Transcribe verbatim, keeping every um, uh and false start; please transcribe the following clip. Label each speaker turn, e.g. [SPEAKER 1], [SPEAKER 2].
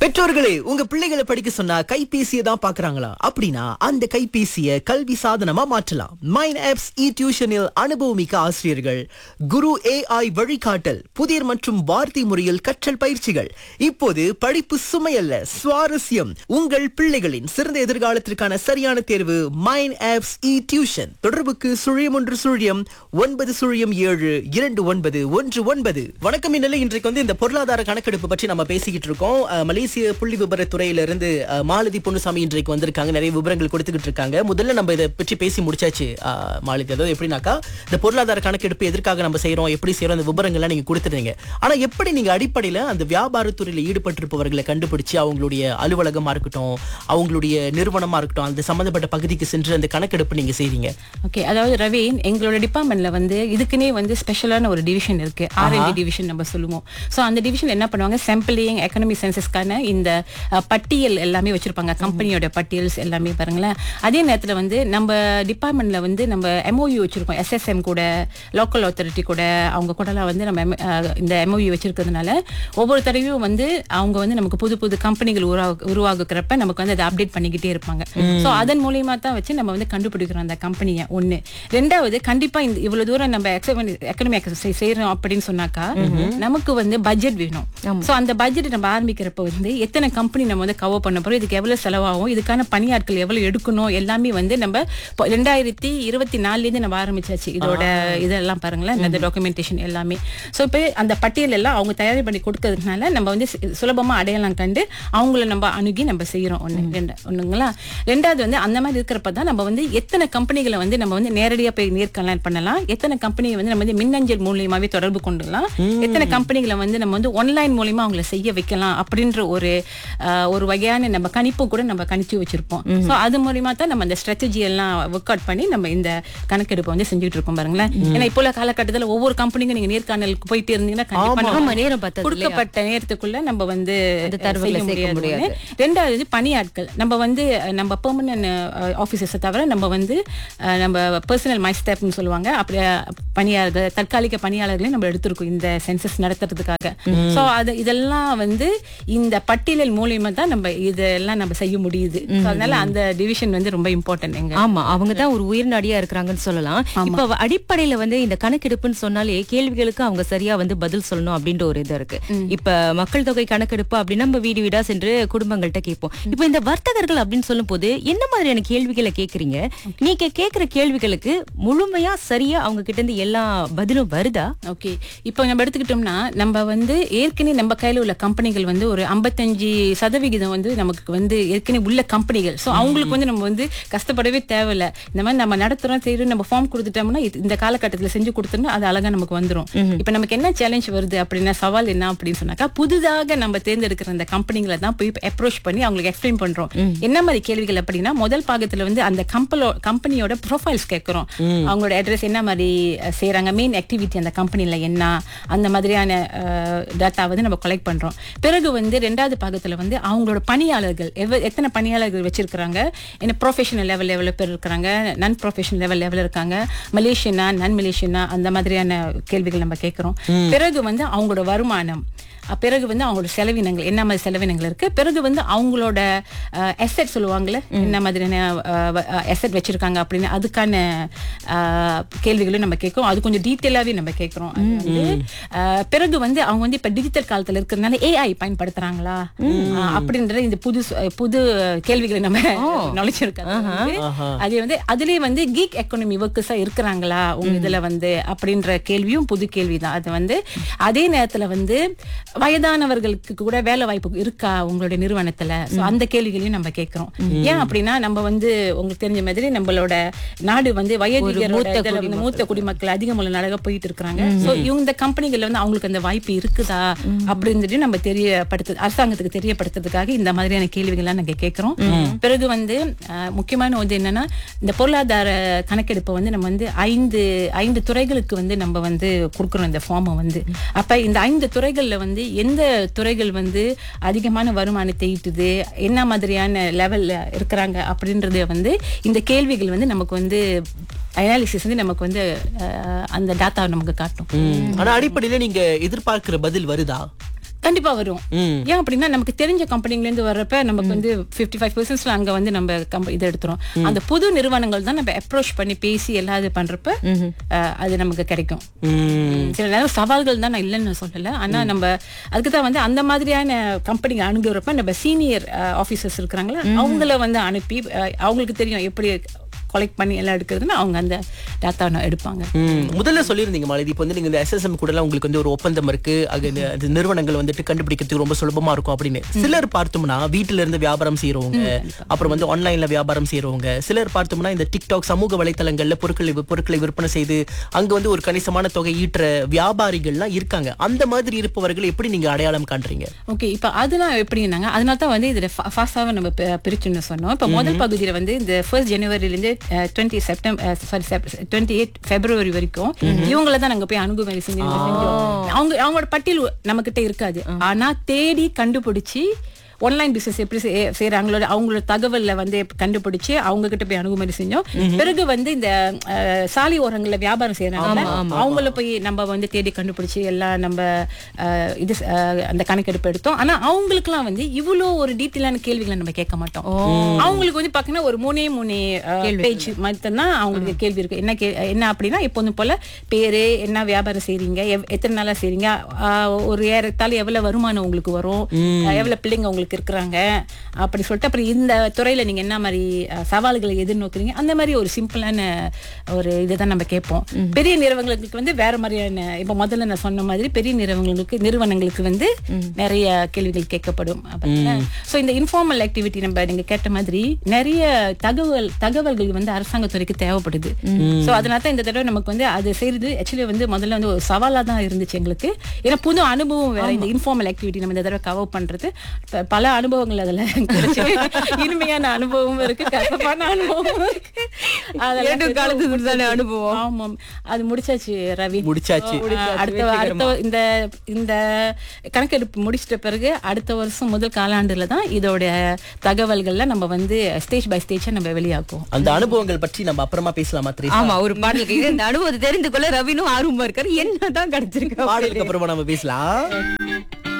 [SPEAKER 1] பெற்றோர்களே, உங்க பிள்ளைகளை படிக்க சொன்னா கைபேசியை தான் பாக்குறாங்களா? அப்படின்னா அந்த கைபேசியை கல்வி சாதனமா மாற்றலாம். மைன் ஆப்ஸ் இ டியூஷனில் அனுபவமிக்க ஆசிரியர்கள், குரு ஏஐ வழிகாட்டல், புதிர் மற்றும் வார்த்தை முறையில் கற்றல் பயிற்சிகள். இப்போது படிப்பு சுமையல்ல, சுவாரஸ்யம். உங்கள் பிள்ளைகளின் சிறந்த எதிர்காலத்திற்கான சரியான தேர்வு மைன் ஆப்ஸ் இ டியூஷன். தொடர்புக்கு சுழியம் ஒன்று சுழியம் ஒன்பது சுழியம் ஏழு இரண்டு ஒன்பது ஒன்று ஒன்பது. வணக்கம். இந்நிலை இன்றைக்கு வந்து இந்த பொருளாதார கணக்கெடுப்பு பற்றி நம்ம பேசிக்கிட்டு இருக்கோம். அஹ், மலேசிய புள்ளி விபரத்துறையிலிருந்து அஹ், மாலதி பொன்னுசாமி இன்றைக்கு வந்திருக்காங்க. நிறைய விவரங்கள் கொடுத்துக்கிட்டு இருக்காங்க. முதல்ல நம்ம இதை பற்றி பேசி முடிச்சாச்சு. அஹ், மாலதி, அதாவது எப்படின்னாக்கா இந்த பொருளாதார கணக்கெடுப்பு எதற்காக நம்ம செய்யறோம், எப்படி செய்யறோம், அந்த விவரங்கள்லாம் நீங்க கொடுத்துருந்தீங்க. ஆனா எப்படி நீங்க அடிப்படையில அந்த வியாபாரத்துறையில ஈடுபட்டிருப்பவர்களை கண்டுபிடிச்சு அவங்களுடைய அலுவலகமா இருக்கட்டும், அவங்களுடைய நிறுவனமா இருக்கட்டும், அந்த சம்பந்தப்பட்ட பகுதிக்கு சென்று அந்த கணக்கெடுப்பு நீங்க செய்றீங்க?
[SPEAKER 2] ஓகே, அதாவது ரவீன், எங்களோட டிபார்ட்மெண்ட்ல வந்து இதுக்குன்னே வந்து ஸ்பெஷலான ஒரு டிவிஷன் இருக்கு, ஆர்என்டி டிவிஷன் நம்ம சொல்லுவோம். ஸோ அந்த டிவிஷன் என்ன பண்ணுவாங்க, சாம்பிளிங், எக்கனாமி சென்சஸ்க்கான இந்த அஹ், பட்டியல் எல்லாமே வச்சிருப்பாங்க, கம்பெனியோட பட்டியல்ஸ் எல்லாமே பாருங்களேன். அதே நேரத்தில் வந்து நம்ம டிபார்ட்மெண்ட்ல வந்து நம்ம எம்ஓயு வச்சிருக்கோம், எஸ்எஸ்எம் கூட, லோக்கல் அத்தாரிட்டி கூட, அவங்க கூடலாம் வந்து நம்ம M- அஹ், இந்த எம்ஓயு வச்சிருக்கிறதுனால ஒவ்வொரு தடவையும் வந்து அவங்க வந்து நமக்கு புது புது கம்பெனிகள் உருவாகு உருவாகுறப்ப நமக்கு வந்து அதை அப்டேட் பண்ணிக்கிட்டே இருப்பாங்க. ஸோ அதன் மூலியமா தான் வச்சு நம்ம வந்து கண்டுபிடிக்கிறோம் அந்த கம்பெனியை. ஒண்ணு. ரெண்டாவது, கண்டிப்பா இந்த இவ்வளவு தூரம் நம்ம எக்கனாமி செய்யறோம் அப்படின்னு சொன்னாக்கா நமக்கு வந்து பட்ஜெட் வேணும். சோ அந்த பட்ஜெட் நம்ம ஆரம்பிக்கிறப்ப வந்து எத்தனை கம்பெனி நம்ம வந்து கவர் பண்ண போறோம், இதுக்கு எவ்வளவு செலவாகும், இதுக்கான பணியாட்கள் எவ்வளவு எடுக்கணும், எல்லாமே வந்து நம்ம இப்போ ரெண்டாயிரத்தி இருபத்தி நாலுல இருந்து நம்ம ஆரம்பிச்சாச்சு இதோட இதெல்லாம் பாருங்களேன், இந்த டாக்குமெண்டேஷன் எல்லாமே. சோ இப்போ அந்த பட்டியல் எல்லாம் அவங்க தயாரி பண்ணி கொடுக்கறதுனால நம்ம வந்து சு- சுலபமா அடையாளம் கண்டு அவங்கள நம்ம அணுகி நம்ம செய்யறோம். ஒண்ணு ரெண்டு ஒண்ணுங்களா. ரெண்டாவது வந்து அந்த மாதிரி இருக்கிறப்ப தான் நம்ம வந்து எத்தனை கம்பெனிகளை வந்து நம்ம வந்து நேரடியா போய் நேர்காணல் பண்ணலாம், எத்தனை கம்பெனியை வந்து நம்ம வந்து மின்னஞ்சல் மூலியமாவே தொடர்பு கொண்டுலாம், எத்தனை கம்பெனிகளை வந்து நம்ம வந்து ஆன்லைன் மூலியமா அவங்களை செய்ய வைக்கலாம் அப்படின்ற ஒரு அஹ், ஒரு வகையான நம்ம கணிப்பு கூட நம்ம கணிச்சு வச்சிருப்போம். சோ அது மூலியமா தான் நம்ம அந்த ஸ்ட்ராட்டஜி எல்லாம் ஒர்க் அவுட் பண்ணி நம்ம இந்த கணக்கெடுப்பை வந்து செஞ்சுட்டு இருக்கோம் பாருங்களேன். ஏன்னா இப்போ உள்ள காலகட்டத்தில் ஒவ்வொரு கம்பெனிக்கும் நீங்க நேர்காணலுக்கு போயிட்டு இருந்தீங்கன்னா கண்டிப்பா நம்ம
[SPEAKER 3] ஆமா, நேரம் பத்தாது இல்லையா?
[SPEAKER 2] கொடுக்கப்பட்ட நேரத்துக்குள்ள நம்ம வந்து
[SPEAKER 3] அந்த தரவுகளை
[SPEAKER 2] செய்ய
[SPEAKER 3] சேர்க்க
[SPEAKER 2] முடியாது.
[SPEAKER 3] முடியாது.
[SPEAKER 2] ரெண்டாவது வந்து பணியாட்கள், நம்ம வந்து அஹ், நம்ம பெர்மனன்ட் ஆபீசர்ஸ் தவிர நம்ம வந்து அஹ், நம்ம பர்சனல் மை ஸ்டாஃப்னு சொல்லுவாங்க, அப்படி அஹ், பணியாளர்கள், தற்காலிக பணியாளர்களையும் நம்ம எடுத்திருக்கோம் இந்த சென்சஸ் நடத்துறதுக்காக. சோ அது இதெல்லாம் வந்து இந்த பட்டியல் மூலியமா தான் நம்ம இதெல்லாம் நம்ம செய்ய முடியுது. So, அதனால அந்த டிவிஷன் வந்து ரொம்ப இம்பார்ட்டன்ட் எங்க.
[SPEAKER 3] ஆமா, அவங்க தான் ஒரு உயிர்நாடியா இருக்கிறாங்கன்னு சொல்லலாம். இப்ப அவ- அடிப்படையில வந்து இந்த கணக்கெடுப்புன்னு சொன்னாலே கேள்விகளுக்கு அவங்க சரியா வந்து பதில் சொல்லணும் அப்படின்ற ஒரு இது இருக்கு. இப்ப மக்கள் தொகை கணக்கெடுப்பு அப்படின்னா நம்ம வீடு வீடா சென்று குடும்பங்கள்ட்ட கேட்போம். இப்ப இந்த வர்த்தகர்கள் அப்படின்னு சொல்லும் போது என்ன மாதிரியான கேள்விகளை கேக்குறீங்க? நீங்க கேக்குற கேள்விகளுக்கு முழுமையா சரியா அவங்க கிட்ட இருந்து எல்லா பதிலும் வருதா?
[SPEAKER 2] ஓகே, இப்போ நம்ம எடுத்துக்கிட்டோம்னா நம்ம வந்து ஏற்கனவே நம்ம கையில உள்ள கம்பெனிகள் வந்து ஒரு ஐம்பத்தஞ்சு சதவிகிதம் வந்து நமக்கு வந்து ஏற்கனவே உள்ள கம்பெனிகள். ஸோ அவங்களுக்கு வந்து நம்ம வந்து கஷ்டப்படவே தேவையில்ல. இந்த மாதிரி நம்ம நடத்துறோம் செய்யறோம், நம்ம ஃபார்ம் கொடுத்துட்டோம்னா இது- இந்த காலகட்டத்தில் செஞ்சு கொடுத்தோம்னா அது அழகா நமக்கு வந்துடும். இப்போ நமக்கு என்ன சேலஞ்ச் வருது அப்படின்னா, சவால் என்ன அப்படின்னு சொன்னாக்கா, புதிதாக நம்ம தேர்ந்தெடுக்கிற அந்த கம்பெனிகளை தான் போய் அப்ரோச் பண்ணி அவங்களுக்கு எக்ஸ்பிளைன் பண்றோம். என்ன மாதிரி கேள்விகள் அப்படின்னா, முதல் பாகத்துல வந்து அந்த கம்பலோ கம்பெனியோட ப்ரொஃபைல்ஸ் கேட்கிறோம். அவங்களோட அட்ரஸ் என்ன மாதிரி அஹ், செய்றாங்க, மெயின் ஆக்டிவிட்டி அந்த கம்பெனில என்ன, அந்த மாதிரியான டேட்டா வந்து நம்ம கலெக்ட் பண்றோம். பிறகு வந்து ரெண்டாவது பாகத்துல வந்து அவங்களோட பணியாளர்கள் எவ்வ- எத்தனை பணியாளர்கள் வச்சிருக்காங்க, என்ன ப்ரொஃபஷனல் லெவல் எவ்வளவு பேர் இருக்காங்க, நான் ப்ரொஃபஷனல் லெவல் எவ்வளவு இருக்காங்க, மலேசியனா நான் மலேசியனா, அந்த மாதிரியான கேள்விகள் நம்ம கேட்கிறோம். பிறகு வந்து அவங்களோட வருமானம், அஹ் பிறகு வந்து அவங்களோட செலவினங்கள் என்ன மாதிரி செலவினங்கள் இருக்கு, பிறகு வந்து அவங்களோட அசெட் சொல்லுவாங்கல்ல, என்ன மாதிரியான அசெட் வச்சிருக்காங்க அப்படின்னு அதுக்கான அஹ், கேள்விகளும் நம்ம கேட்கிறோம். அது கொஞ்சம் டீட்டெயிலாவே நம்ம கேட்கிறோம். அது வந்து, அஹ், பிறகு வந்து அவங்க வந்து இப்ப டிஜிட்டல் காலத்துல இருக்கிறதுனால ஏஐ பயன்படுத்துறாங்களா அஹ், அப்படின்ற இந்த புது புது கேள்விகளை நம்ம நுழைச்சிருக்காங்க. அதே வந்து அதுலயே வந்து கீக் எக்கானமி ஒர்க்கர்ஸா இருக்கிறாங்களா உங்க இதுல வந்து அப்படின்ற கேள்வியும் புது கேள்விதான். அது வந்து அதே நேரத்துல வந்து வயதானவர்களுக்கு கூட வேலை வாய்ப்பு இருக்கா உங்களுடைய நிறுவனத்துல, சோ அந்த கேள்விகளையும் நம்ம கேட்கிறோம். ஏன் அப்படின்னா நம்ம வந்து உங்களுக்கு தெரிஞ்ச மாதிரி நம்மளோட நாடு வந்து வயதிகரோட இதுல வந்து மூத்த குடிமக்கள் அதிகம் உள்ள நாடாக போயிட்டு இருக்காங்க. சோ இந்த கம்பெனிகள்ல வந்து அவங்களுக்கு அந்த வாய்ப்பு இருக்குதா அப்படின்னு நம்ம தெரியப்படுத்து அரசாங்கத்துக்கு தெரியப்படுத்துறதுக்காக இந்த மாதிரியான கேள்விகள்லாம் நாங்க கேட்கிறோம். பிறகு வந்து அஹ், முக்கியமான வந்து என்னன்னா, இந்த பொருளாதார கணக்கெடுப்பை வந்து நம்ம வந்து ஐந்து ஐந்து துறைகளுக்கு வந்து நம்ம வந்து கொடுக்குறோம் இந்த ஃபார்மை வந்து. அப்ப இந்த ஐந்து துறைகள்ல வந்து எந்த துறைகள் வந்து அதிகமான வருமானத்தை ஈட்டுது, என்ன மாதிரியான லெவல்ல இருக்கிறாங்க அப்படின்றத வந்து இந்த கேள்விகள் வந்து நமக்கு வந்து அனாலிசிஸ் வந்து நமக்கு வந்து அஹ், அந்த டேட்டா நமக்கு காட்டும்.
[SPEAKER 1] ஆனா அடிப்படையில நீங்க எதிர்பார்க்கிற பதில் வருதா?
[SPEAKER 2] கண்டிப்பா வரும். ஏன் அப்படின்னா நமக்கு தெரிஞ்ச கம்பெனில இருந்து வர்றப்ப நமக்கு வந்து பிப்டி ஃபைவ் பெர்சென்ட்ல அங்க வந்து நம்ம கம்ப- இதை எடுத்துரும். அந்த புது நிறுவனங்கள் தான் நம்ம அப்ரோச் பண்ணி பேசி எல்லாம் இது பண்றப்ப அஹ், அது நமக்கு கிடைக்கும். சில நேரம் சவால்கள் தான், நான் இல்லைன்னு நான் சொல்லல. ஆனா நம்ம அதுக்கு தான் வந்து அந்த மாதிரியான கம்பெனி அணுகுறப்ப நம்ம சீனியர் ஆபீசர்ஸ் இருக்கிறாங்களா அவங்கள வந்து அனுப்பி அஹ், அவங்களுக்கு தெரியும் எப்படி கலெக்ட் பண்ணி எல்லாம் எடுக்கிறதுன்னு அவங்க அந்த டேட்டா எடுப்பாங்க.
[SPEAKER 1] ம், முதல்ல சொல்லியிருந்தீங்க மாலதி, இப்போ வந்து நீங்க இந்த எஸ்எஸ்எம் கூட எல்லாம் உங்களுக்கு வந்து ஒரு ஒப்பந்தம் இருக்கு, அது இந்த- அது நிறுவனங்கள் வந்துட்டு கண்டுபிடிக்கிறதுக்கு ரொம்ப சுலபமா இருக்கும் அப்படின்னு. சிலர் பார்த்தோம்னா வீட்டில இருந்து வியாபாரம் செய்யறவங்க, அப்புறம் வந்து ஆன்லைன்ல வியாபாரம் செய்யறவங்க, சிலர் பார்த்தோம்னா இந்த டிக்டாக் சமூக வலைத்தளங்கள்ல பொருட்களை பொருட்களை விற்பனை செய்து அங்க வந்து ஒரு கணிசமான தொகை ஈட்டுற வியாபாரிகள்லாம் இருக்காங்க. அந்த மாதிரி இருப்பவர்கள் எப்படி நீங்க அடையாளம் காண்றீங்க?
[SPEAKER 2] ஓகே, இப்போ அதெல்லாம் எப்படின்னாங்க, அதனால தான் வந்து இதில் ஃபாஸ்டாக நம்ம பி- பிரிச்சுன்னு சொன்னோம். இப்போ முதல் பகுதியில் வந்து இந்த first ஜனவரிலேருந்து twenty September sorry twenty eight பிப்ரவரி வரைக்கும் இவங்கள தான் நாங்கள் போய் அணுகுமுறை செஞ்சு செஞ்சோம். அவங்க அவங்களோட பட்டியல் நம்ம கிட்ட இருக்காது, ஆனா தேடி கண்டுபிடிச்சி ஆன்லைன் பிசினஸ் எப்படி செய்- செய்யறாங்களோட அவங்களோட தகவல்ல வந்து கண்டுபிடிச்சு அவங்க கிட்ட போய் அணுகுமுறை செஞ்சோம். பிறகு வந்து இந்த அஹ், சாலை ஓரங்கள்ல வியாபாரம் செய்யறாங்க, அவங்கள போய் நம்ம வந்து தேடி கண்டுபிடிச்சு எல்லாம் நம்ம அஹ், இது அஹ், அந்த கணக்கெடுப்பு எடுத்தோம். ஆனா அவங்களுக்குலாம் வந்து இவ்வளோ ஒரு டீட்டெயிலான கேள்விகளை நம்ம கேட்க மாட்டோம். அவங்களுக்கு வந்து பாத்தீங்கன்னா ஒரு மூணே மூணு பேஜ் மட்டும்தான் அவங்களுக்கு கேள்வி இருக்கு. என்ன கே- என்ன அப்படின்னா இப்போ வந்து போல பேரு, என்ன வியாபாரம் செய்றீங்க, எவ்- எத்தனை நாளா செய்றீங்க, ஆஹ், ஒரு ஏறத்தாழ எவ்வளவு வருமானம் உங்களுக்கு வரும், அஹ், எவ்வளவு பிள்ளைங்க உங்களுக்கு இருக்கிறாங்க அப்படி சொல்லிட்டு, அப்புறம் இந்த துறையில நீங்க என்ன மாதிரி அஹ், சவால்களை எதிர்நோக்குறீங்க, அந்த மாதிரி ஒரு சிம்பிளான ஒரு இதுதான் நம்ம கேட்போம். பெரிய நிறுவனங்களுக்கு வந்து வேற மாதிரியான, இப்ப முதல்ல நான் சொன்ன மாதிரி பெரிய நிறுவனங்களுக்கு நிறுவனங்களுக்கு வந்து நிறைய கேள்விகள் கேட்கப்படும். சோ இந்த இன்ஃபார்மல் ஆக்டிவிட்டி நம்ம நீங்க கேட்ட மாதிரி நிறைய தகவல் தகவல்கள் வந்து அரசாங்கத்துறைக்கு தேவைப்படுது. சோ அதனால தான் இந்த தடவை நமக்கு வந்து அது செய்யறது ஆக்சுவலி வந்து முதல்ல வந்து ஒரு சவாலா தான் இருந்துச்சு எங்களுக்கு. ஏன்னா புது அனுபவம் வேற, இந்த இன்ஃபார்மல் ஆக்டிவிட்டி நம்ம இந்த தடவை கவர் பண்றது. ப- பல அனுபவங்கள் அதுல கிடைச்சு. இனிமையான அனுபவமும் இருக்கு, கசப்பான அனுபவமும் இருக்கு. அதெல்லாம்
[SPEAKER 3] இரண்டு காலத்துக்கு தானே அனுபவம்.
[SPEAKER 2] ஆமாம், அது முடிச்சாச்சு ரவி.
[SPEAKER 1] முடிச்சாச்சு.
[SPEAKER 2] ஆஹ் அடுத்த அடுத்த இந்த இந்த கணக்கெடுப்பு முடிச்சிட்ட பிறகு அடுத்த வருஷம் முதல் காலாண்டுல தான் இதோட தகவல்கள்ல நம்ம வந்து ஸ்டேஜ் பை ஸ்டேஜா நம்ம வெளியாக்குவோம்.
[SPEAKER 1] அந்த அனுபவங்கள் பற்றி நம்ம அப்புறமா பேசலாமா திரேசா?
[SPEAKER 3] ஆமா, ஒரு பாடல் கேக்குது. இந்த அனுபவத்தை தெரிந்து கொள்ள ரவினும் ஆர்வமா இருக்காரு. என்னதான் கிடைச்சிருக்கு
[SPEAKER 1] பாடலுக்கு அப்புறமா நம்ம பேசலாம்.